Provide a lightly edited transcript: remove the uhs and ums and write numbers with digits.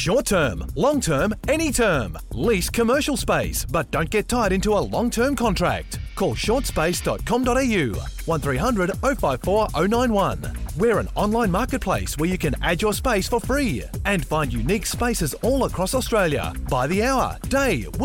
Short term, long term, any term. Lease commercial space, but don't get tied into a long-term contract. Call shortspace.com.au 1300 054 091. We're an online marketplace where you can add your space for free and find unique spaces all across Australia by the hour, day, week.